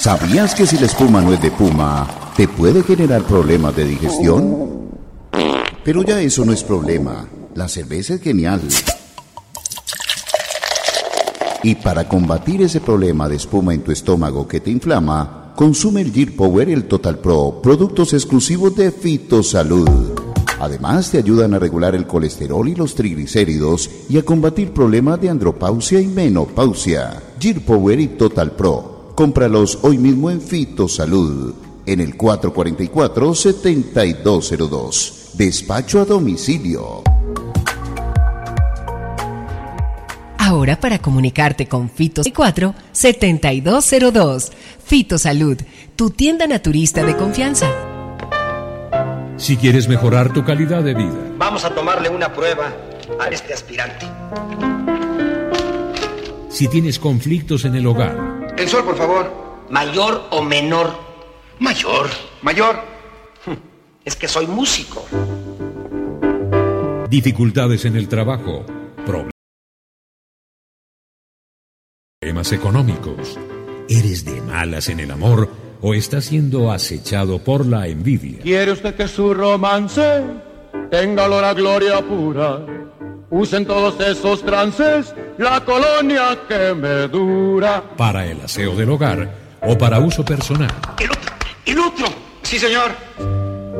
¿Sabías que si la espuma no es de puma, te puede generar problemas de digestión? Pero ya eso no es problema. La cerveza es genial. Y para combatir ese problema de espuma en tu estómago que te inflama, consume el Gear Power y el Total Pro, productos exclusivos de Fitosalud. Además, te ayudan a regular el colesterol y los triglicéridos y a combatir problemas de andropausia y menopausia. Gear Power y Total Pro. Cómpralos hoy mismo en Fitosalud, en el 444-7202. Despacho a domicilio. Ahora para comunicarte con Fito 4-7202. Fitosalud, tu tienda naturista de confianza. Si quieres mejorar tu calidad de vida, vamos a tomarle una prueba a este aspirante. Si tienes conflictos en el hogar, El sol, por favor. ¿Mayor o menor? Mayor. Mayor. Es que soy músico. dificultades en el trabajo, problemas económicos, eres de malas en el amor o estás siendo acechado por la envidia. ¿Quiere usted que su romance tenga olor a gloria pura? Usen todos esos trances la colonia que me dura. Para el aseo del hogar o para uso personal. El otro. Sí, señor.